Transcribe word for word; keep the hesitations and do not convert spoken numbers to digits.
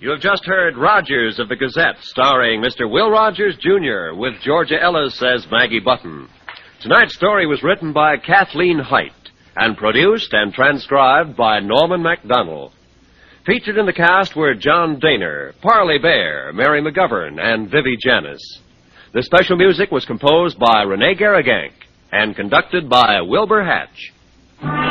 You have just heard Rogers of the Gazette, starring Mister Will Rogers, Junior, with Georgia Ellis as Maggie Button. Tonight's story was written by Kathleen Height and produced and transcribed by Norman MacDonald. Featured in the cast were John Daner, Parley Bear, Mary McGovern, and Vivi Janis. The special music was composed by Rene Garrigank and conducted by Wilbur Hatch.